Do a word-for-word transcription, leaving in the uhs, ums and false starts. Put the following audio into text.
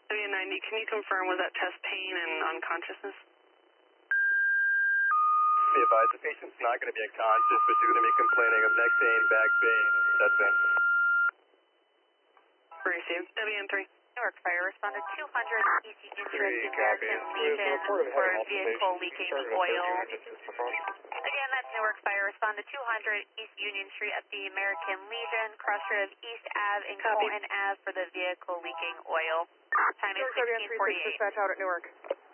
W ninety, can you confirm was that chest pain and unconsciousness? Be advised, the patient's not going to be unconscious, but she's going to be complaining of neck pain, back pain, and chest pain. Received. W N three. Newark Fire responded two hundred E C interest American Legion for vehicle leaking oil. Again, that's Newark Fire responded two hundred East Union Street at the American Legion, crossroad East Ave and Colton Ave for the vehicle leaking oil. Time is sixteen forty-eight. Dispatch out at Newark.